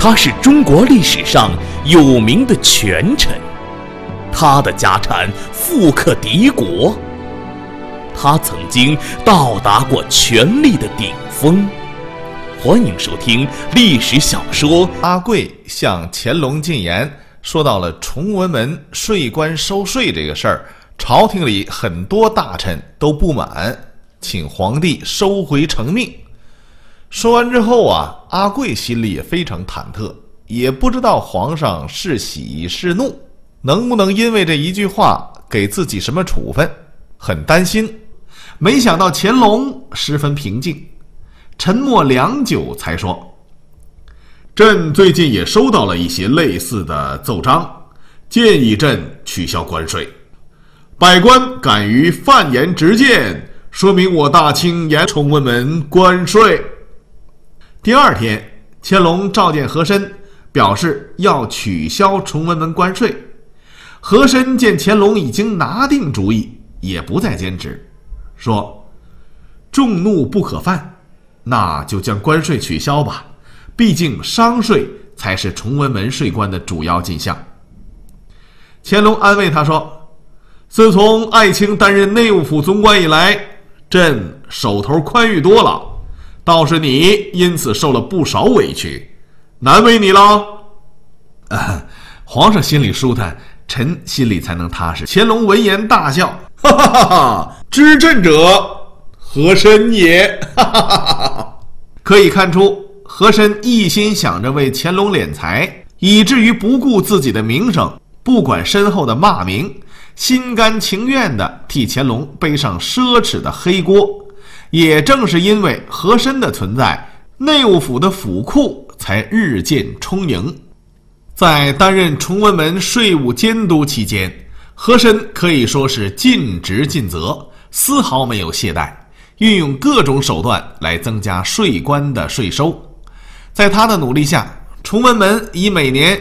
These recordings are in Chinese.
他是中国历史上有名的权臣，他的家产富可敌国，他曾经到达过权力的顶峰。欢迎收听历史小说《 阿贵向乾隆进言》，说到了崇文门税关收税这个事儿，朝廷里很多大臣都不满，请皇帝收回成命。说完之后阿贵心里也非常忐忑，也不知道皇上是喜是怒，能不能因为这一句话给自己什么处分，很担心。没想到乾隆十分平静，沉默良久才说：朕最近也收到了一些类似的奏章，建议朕取消关税。百官敢于犯言直谏，说明我大清严崇文门关税。第二天，乾隆召见和珅，表示要取消崇文门关税。和珅见乾隆已经拿定主意，也不再坚持，说：众怒不可犯，那就将关税取消吧，毕竟商税才是崇文门税关的主要进项。乾隆安慰他说：自从爱卿担任内务府总管以来，朕手头宽裕多了，倒是你因此受了不少委屈，难为你了。皇上心里舒坦，臣心里才能踏实。乾隆闻言大笑，哈哈哈哈，知朕者和珅也。哈哈哈哈。可以看出，和珅一心想着为乾隆敛财，以至于不顾自己的名声，不管身后的骂名，心甘情愿地替乾隆背上奢侈的黑锅。也正是因为和珅的存在，内务府的府库才日渐充盈。在担任崇文门税务监督期间，和珅可以说是尽职尽责，丝毫没有懈怠，运用各种手段来增加税关的税收。在他的努力下，崇文门以每年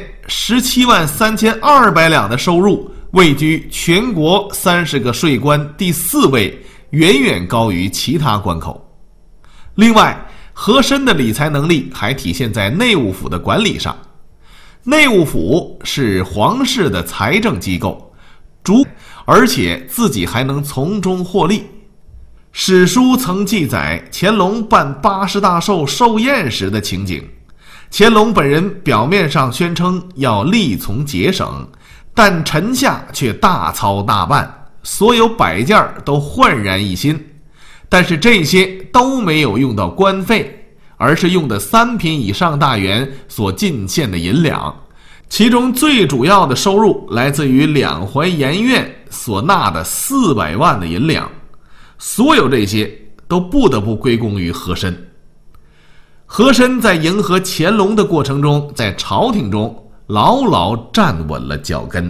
173200两的收入，位居全国30个税关第4位，远远高于其他关口。另外，和珅的理财能力还体现在内务府的管理上。内务府是皇室的财政机构，而且自己还能从中获利。史书曾记载乾隆办80大寿寿宴时的情景，乾隆本人表面上宣称要力从节省，但臣下却大操大办，所有摆件都焕然一新。但是这些都没有用到官费，而是用的3品以上大员所进献的银两，其中最主要的收入来自于两淮盐院所纳的400万的银两。所有这些都不得不归功于和珅。和珅在迎合乾隆的过程中，在朝廷中牢牢站稳了脚跟。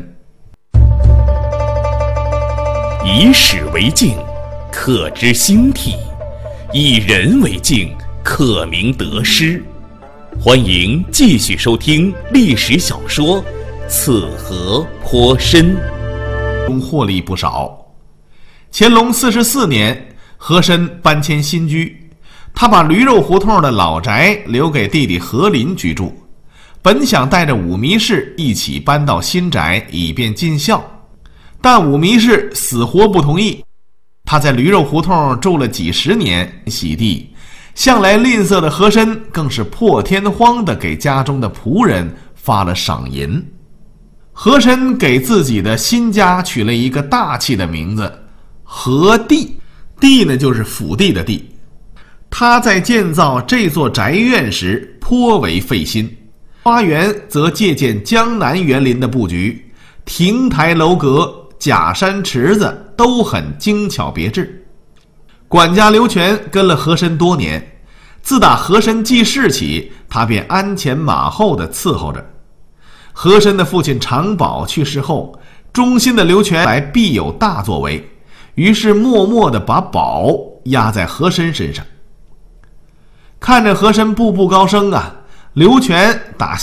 以史为镜，可知兴替；以人为镜，可明得失。欢迎继续收听历史小说《此河颇深》， 中获利不少。乾隆44年，和珅搬迁新居，他把驴肉胡同的老宅留给弟弟和林居住，本想带着武弥氏一起搬到新宅，以便尽孝，但武弥氏死活不同意。他在驴肉胡同住了几十年，洗地，向来吝啬的和珅更是破天荒地给家中的仆人发了赏银。和珅给自己的新家取了一个大气的名字，和地。地呢，就是府地的地。他在建造这座宅院时颇为费心，花园则借鉴江南园林的布局，亭台楼阁、假山池子都很精巧别致。管家刘全跟了和珅多年，自打和珅记事起，他便鞍前马后地伺候着。和珅的父亲常宝去世后，忠心的刘全来必有大作为，于是默默地把宝压在和珅身上。看着和珅步步高升刘全打